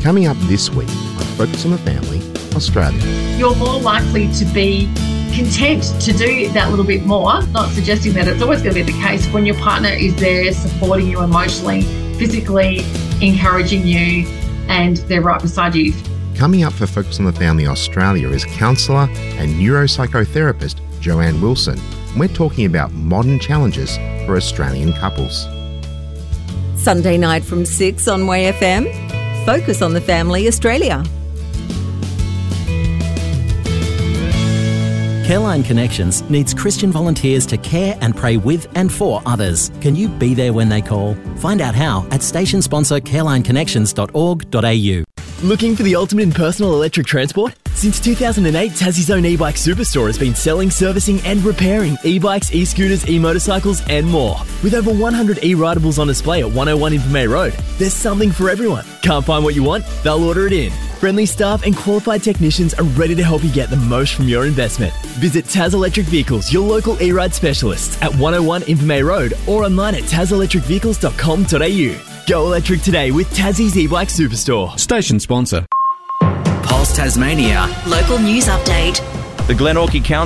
Coming up this week on Focus on the Family, Australia. You're more likely to be content to do that little bit more, not suggesting that it's always going to be the case, when your partner is there supporting you emotionally, physically, encouraging you, and they're right beside you. Coming up for Focus on the Family Australia is counsellor and neuropsychotherapist Joanne Wilson. We're talking about modern challenges for Australian couples. Sunday night from 6 on Way FM. Focus on the Family Australia. Careline Connections needs Christian volunteers to care and pray with and for others. Can you be there when they call? Find out how at station sponsor carelinconnections.org.au. Looking for the ultimate in personal electric transport? Since 2008, Tassie's own e-bike superstore has been selling, servicing and repairing e-bikes, e-scooters, e-motorcycles and more. With over 100 e-ridables on display at 101 Invermay Road, there's something for everyone. Can't find what you want? They'll order it in. Friendly staff and qualified technicians are ready to help you get the most from your investment. Visit Taz Electric Vehicles, your local e-ride specialists at 101 Invermay Road or online at tazelectricvehicles.com.au. Go electric today with Tassie's e-bike superstore. Station sponsor. Pulse Tasmania. Local news update. The Glenorchy Council